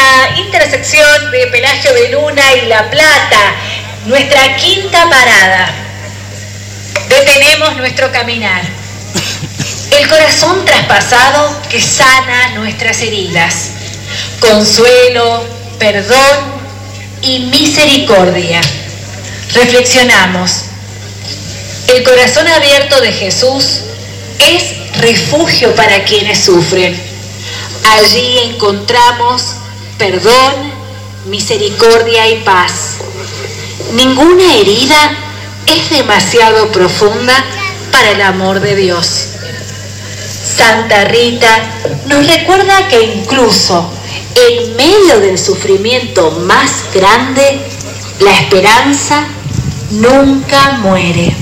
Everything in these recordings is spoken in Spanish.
la intersección de Pelagio de Luna y La Plata, nuestra quinta parada. Detenemos nuestro caminar. El corazón traspasado que sana nuestras heridas. Consuelo, perdón y misericordia. Reflexionamos. El corazón abierto de Jesús es refugio para quienes sufren. Allí encontramos perdón, misericordia y paz. Ninguna herida es demasiado profunda para el amor de Dios. Santa Rita nos recuerda que incluso en medio del sufrimiento más grande, la esperanza nunca muere.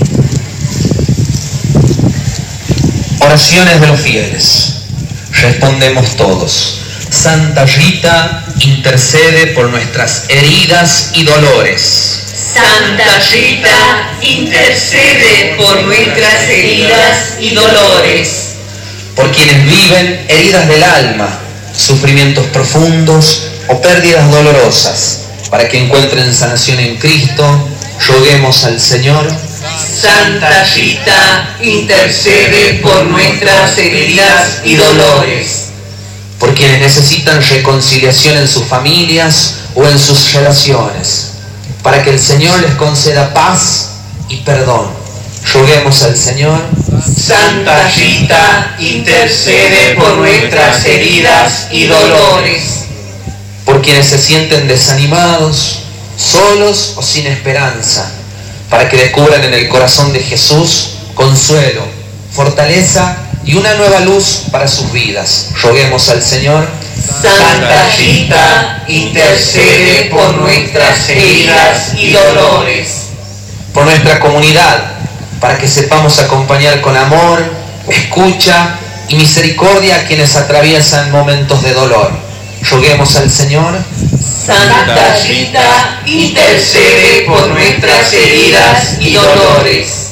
Oraciones de los fieles. Respondemos todos. Santa Rita intercede por nuestras heridas y dolores. Santa Rita intercede por nuestras heridas y dolores. Por quienes viven heridas del alma, sufrimientos profundos o pérdidas dolorosas, para que encuentren sanación en Cristo, roguemos al Señor. Santa Rita intercede por nuestras heridas y dolores. Por quienes necesitan reconciliación en sus familias o en sus relaciones, para que el Señor les conceda paz y perdón, roguemos al Señor. Santa Rita intercede por nuestras heridas y dolores. Por quienes se sienten desanimados, solos o sin esperanza, para que descubran en el corazón de Jesús consuelo, fortaleza y una nueva luz para sus vidas. Roguemos al Señor. Santa Rita intercede por nuestras heridas y dolores. Por nuestra comunidad, para que sepamos acompañar con amor, escucha y misericordia a quienes atraviesan momentos de dolor. Roguemos al Señor. Santa Rita intercede por nuestras heridas y dolores.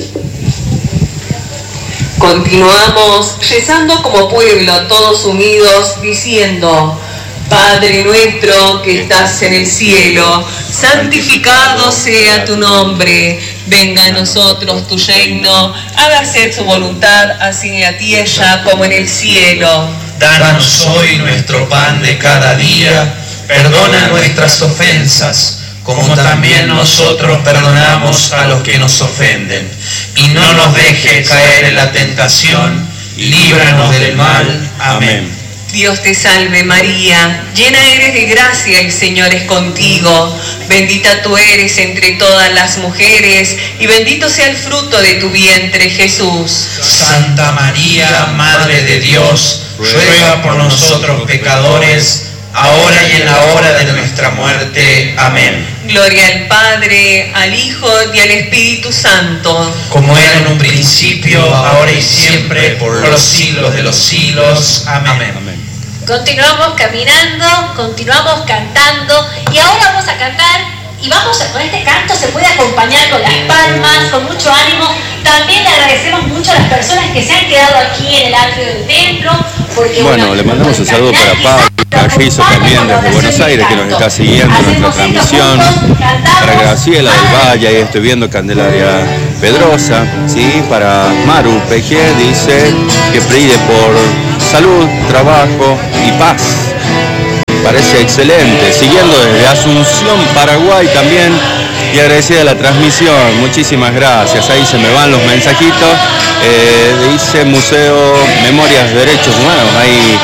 Continuamos rezando como pueblo, todos unidos, diciendo: Padre nuestro que estás en el cielo, santificado sea tu nombre. Venga a nosotros tu reino, hágase tu voluntad, así en la tierra como en el cielo. Danos hoy nuestro pan de cada día, perdona nuestras ofensas, como también nosotros perdonamos a los que nos ofenden. Y no nos dejes caer en la tentación, y líbranos del mal. Amén. Dios te salve María, llena eres de gracia, el Señor es contigo. Bendita tú eres entre todas las mujeres, y bendito sea el fruto de tu vientre, Jesús. Santa María, Madre de Dios, ruega por nosotros pecadores, ahora y en la hora de nuestra muerte. Amén. Gloria al Padre, al Hijo y al Espíritu Santo. Como era en un principio, ahora y siempre, por los siglos de los siglos. Amén. Continuamos caminando, continuamos cantando y ahora vamos a cantar y con este canto se puede acompañar con las palmas, con mucho ánimo. También le agradecemos mucho a las personas que se han quedado aquí en el atrio del templo. Porque, bueno, le mandamos un saludo para Pablo Carrizo también desde Buenos Aires, que nos está siguiendo en nuestra transmisión. Para Graciela del Valle, ahí estoy viendo Candelaria Pedrosa, ¿sí? Para Maru Peje, dice que pide por salud, trabajo y paz. Parece excelente. Siguiendo desde Asunción, Paraguay también. Y agradecida la transmisión. Muchísimas gracias. Ahí se me van los mensajitos. Dice Museo Memorias Derechos Humanos. Ahí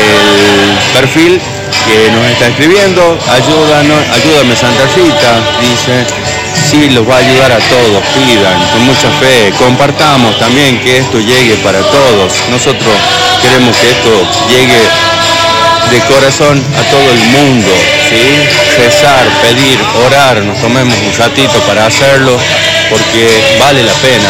el perfil que nos está escribiendo. Ayúdame Santa Rita. Dice, sí, los va a ayudar a todos. Pidan con mucha fe. Compartamos también que esto llegue para todos. Nosotros queremos que esto llegue de corazón a todo el mundo, ¿sí? Rezar, pedir, orar, nos tomemos un ratito para hacerlo, porque vale la pena,